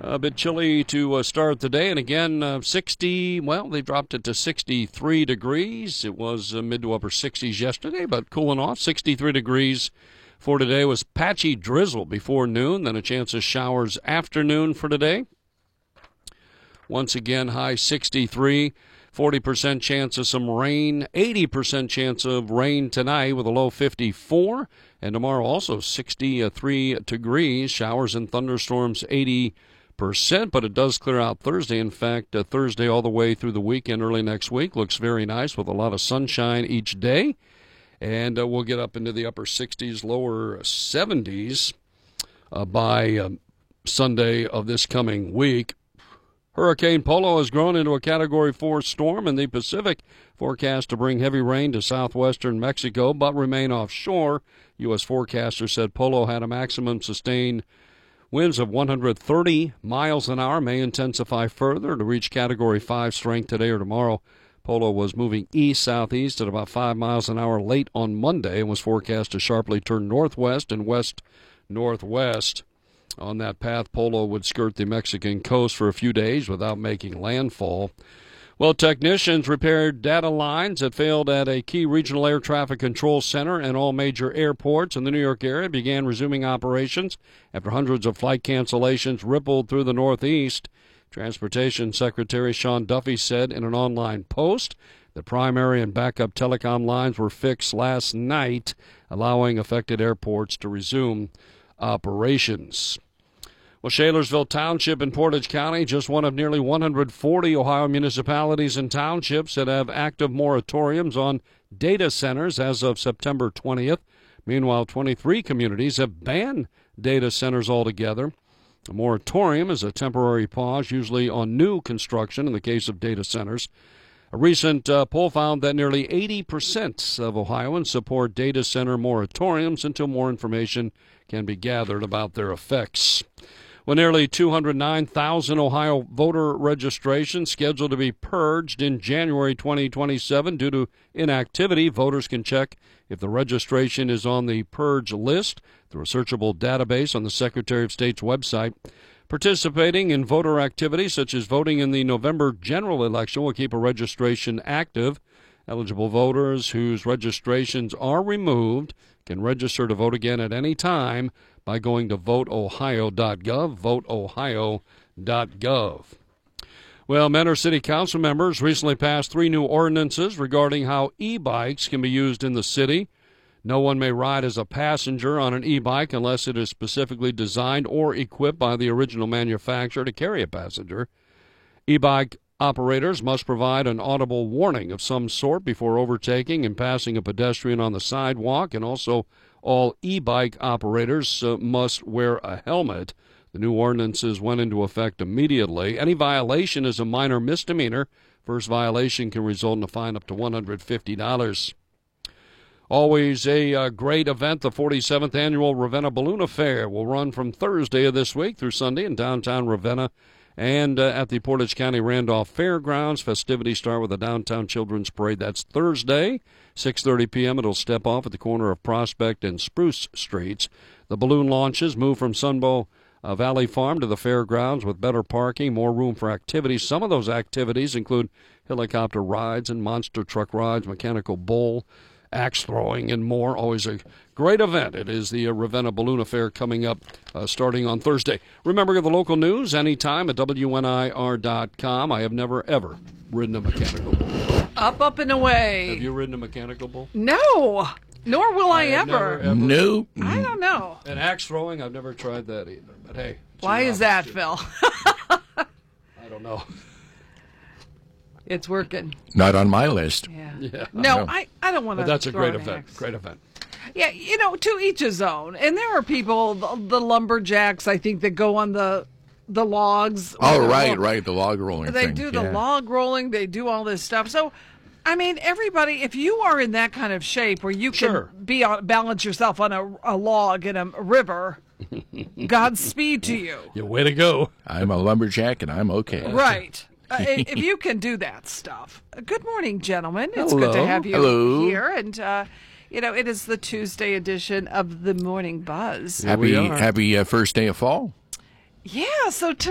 A bit chilly to start the day, and again, 60, well, they dropped it to 63 degrees. It was mid to upper 60s yesterday, but cooling off. 63 degrees for today. Was patchy drizzle before noon, then a chance of showers afternoon for today. Once again, high 63, 40% chance of some rain, 80% chance of rain tonight with a low 54. And tomorrow also 63 degrees, showers and thunderstorms 80%, but it does clear out Thursday. In fact, Thursday all the way through the weekend, early next week, looks very nice with a lot of sunshine each day. And we'll get up into the upper 60s, lower 70s by Sunday of this coming week. Hurricane Polo has grown into a Category 4 storm in the Pacific, forecast to bring heavy rain to southwestern Mexico, but remain offshore. U.S. forecasters said Polo had a maximum sustained winds of 130 miles an hour, may intensify further to reach Category 5 strength today or tomorrow. Polo was moving east-southeast at about 5 miles an hour late on Monday and was forecast to sharply turn northwest and west-northwest. On that path, Polo would skirt the Mexican coast for a few days without making landfall. Well, technicians repaired data lines that failed at a key regional air traffic control center, and all major airports in the New York area began resuming operations after hundreds of flight cancellations rippled through the Northeast. Transportation Secretary Sean Duffy said in an online post the primary and backup telecom lines were fixed last night, allowing affected airports to resume operations. Well, Shalersville Township in Portage County, just one of nearly 140 Ohio municipalities and townships that have active moratoriums on data centers as of September 20th. Meanwhile, 23 communities have banned data centers altogether. A moratorium is a temporary pause, usually on new construction in the case of data centers. A recent poll found that nearly 80% of Ohioans support data center moratoriums until more information can be gathered about their effects. Well, nearly 209,000 Ohio voter registrations scheduled to be purged in January 2027 due to inactivity. Voters can check if the registration is on the purge list through a searchable database on the Secretary of State's website. Participating in voter activities such as voting in the November general election will keep a registration active. Eligible voters whose registrations are removed can register to vote again at any time by going to voteohio.gov, voteohio.gov. Well, Mentor City Council members recently passed 3 new ordinances regarding how e-bikes can be used in the city. No one may ride as a passenger on an e-bike unless it is specifically designed or equipped by the original manufacturer to carry a passenger. E-bike operators must provide an audible warning of some sort before overtaking and passing a pedestrian on the sidewalk, and also all e-bike operators must wear a helmet. The new ordinances went into effect immediately. Any violation is a minor misdemeanor. First violation can result in a fine up to $150. Always a great event. The 47th Annual Ravenna Balloon Affair will run from Thursday of this week through Sunday in downtown Ravenna and at the Portage County Randolph Fairgrounds. Festivities start with a downtown children's parade. That's Thursday, 6:30 p.m. It'll step off at the corner of Prospect and Spruce Streets. The balloon launches move from Sunbow Valley Farm to the fairgrounds with better parking, more room for activities. Some of those activities include helicopter rides and monster truck rides, mechanical bull, axe throwing, and more. Always a great event. It is the Ravenna Balloon Affair coming up starting on Thursday. Remember the local news anytime at WNIR.com. I have never, ever ridden a mechanical bull. Up and away. Have you ridden a mechanical bull? No, nor will I ever. Never, ever. Nope. I don't know. And axe throwing, I've never tried that either. But hey. Why is that, Phil? I don't know. It's working. Not on my list. Yeah. No, I don't want to. But that's a great event. event. Great event. Yeah, to each his own. And there are people, the lumberjacks, I think, that go on the logs. Oh, right, the log rolling They thing. do the log rolling. They do all this stuff. So, I mean, everybody, if you are in that kind of shape where you can balance yourself on a log in a river, Godspeed to you. Yeah, way to go. I'm a lumberjack, and I'm okay. Right. If you can do that stuff. Good morning, gentlemen. It's good to have you here. And, it is the Tuesday edition of the Morning Buzz. Happy first day of fall. Yeah, so